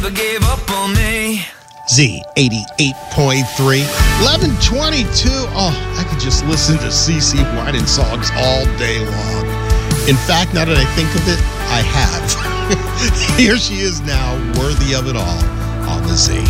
Gave up on me. Z 88.3, 11:22. Oh, I could just listen to CeCe Winans songs all day long. In fact, now that I think of it, I have. Here she is now, worthy of it all on the Z.